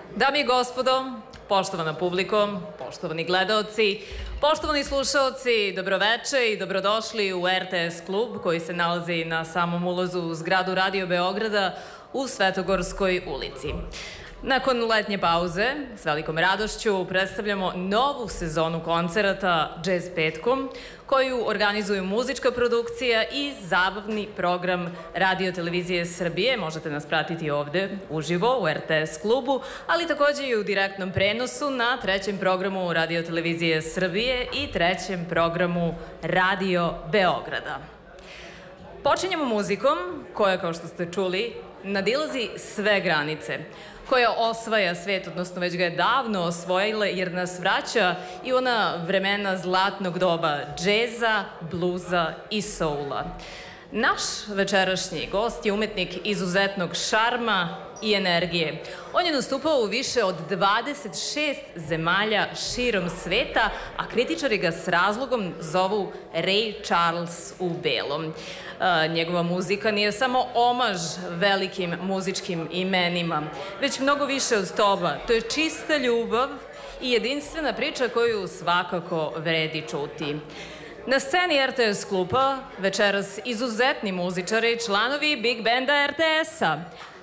Dame i gospodo, poštovana publiko, poštovani gledaoci, poštovani slušaoci, dobroveče i dobrodošli u RTS klub koji se nalazi na samom ulazu u zgradu Radio Beograda u Svetogorskoj ulici. Nakon letnje pauze, s velikom radošću, predstavljamo novu sezonu koncerata Jazz petkom, koju organizuju muzička produkcija i zabavni program Radio Televizije Srbije. Možete nas pratiti ovde, uživo, u RTS klubu, ali takođe i u direktnom prenosu na trećem programu Radio Televizije Srbije i trećem programu Radio Beograda. Počinjemo muzikom koja, kao što ste čuli, nadilazi sve granice, koja osvaja svet, odnosno već ga je davno osvojila jer nas vraća i ona vremena zlatnog doba džeza, bluza i soula. Naš večerašnji gost je umetnik izuzetnog šarma i energije. On je nastupao u više od 26 zemalja širom sveta, a kritičari ga s razlogom zovu Ray Charles u belom. Njegova muzika nije samo omaž velikim muzičkim imenima, već mnogo više od toga. To je čista ljubav i jedinstvena priča koju svakako vredi čuti. Na sceni RTS kluba večeras izuzetni muzičari, članovi Big Banda RTS-a.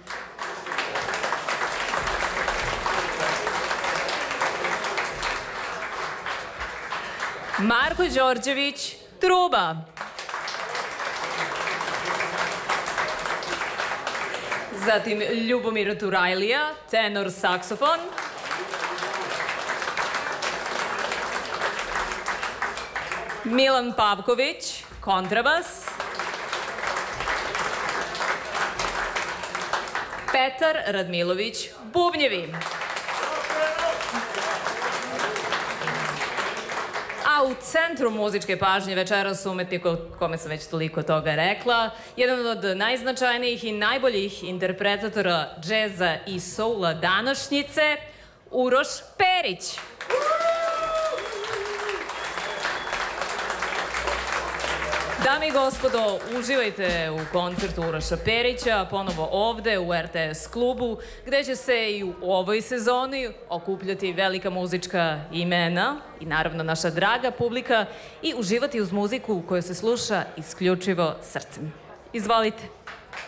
Marko Đorđević, truba. Zatim Ljubomir Turajlija, tenor saksofon. Milan Pavković, kontrabas. Petar Radmilović, bubnjevi. A u centru muzičke pažnje večeras umetnik o kome sam već toliko toga rekla, jedan od najznačajnijih i najboljih interpretatora džeza i soula današnjice, Uroš Perić. Dame i gospodo, uživajte u koncertu Uroša Perića, ponovo ovde u RTS klubu, gde će se i u ovoj sezoni okupljati velika muzička imena i naravno naša draga publika i uživati uz muziku koju se sluša isključivo srcem. Izvolite.